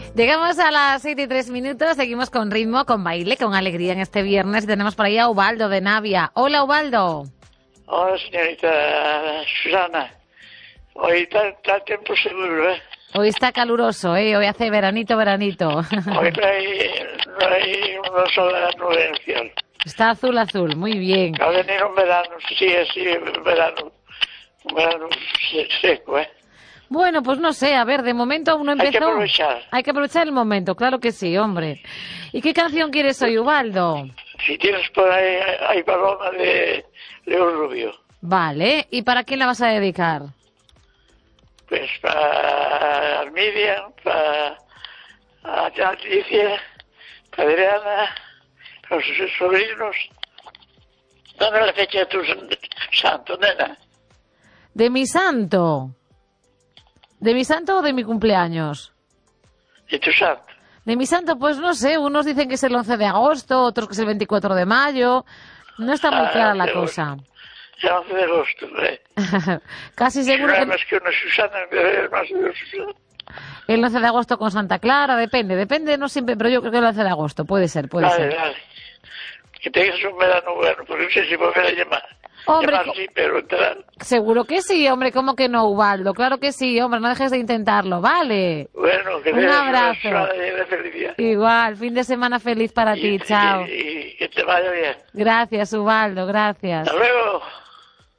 Llegamos a las 7:03, seguimos con ritmo, con baile, con alegría en este viernes. Tenemos por ahí a Ubaldo de Navia. Hola, Ubaldo. Hola, señorita Susana. Hoy está tiempo seguro, ¿eh? Hoy está caluroso, ¿eh? Hoy hace veranito. Hoy no hay una sola nube en el cielo. Está azul, muy bien. Va a venir un verano, sí, un verano seco, ¿eh? Bueno, pues no sé, a ver, de momento aún no empezó. Hay que aprovechar. Hay que aprovechar el momento, claro que sí, hombre. ¿Y qué canción quieres hoy, Ubaldo? Si tienes por ahí, hay Paloma de León Rubio. Vale, ¿y para quién la vas a dedicar? Pues para Miriam, para Alicia, para Adriana, para sus sobrinos. Dame la fecha de tu santo, nena. ¿De mi santo? ¿De mi santo o de mi cumpleaños? De tu santo. De mi santo, pues no sé, unos dicen que es el 11 de agosto, otros que es el 24 de mayo. No está muy clara la cosa. El 11 de agosto, ¿eh? Casi seguro que... que... más que una Susana, más de una Susana. El 11 de agosto con Santa Clara, depende, no siempre, pero yo creo que el 11 de agosto, puede ser. Vale. Que tengas un verano bueno, porque no sé si volver a llamar. Hombre, sí, pero entrar. Seguro que sí, hombre, ¿cómo que no, Ubaldo? Claro que sí, hombre, no dejes de intentarlo, ¿vale? Bueno, que un abrazo. De felicidad. Igual, fin de semana feliz para ti, chao. Y que te vaya bien. Gracias, Ubaldo, gracias. Hasta luego.